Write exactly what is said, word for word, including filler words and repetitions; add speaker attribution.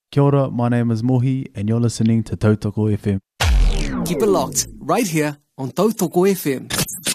Speaker 1: Kia ora, my name is Mohi, and you're listening to Tautoko F M.
Speaker 2: Keep it locked, right here on Tautoko F M.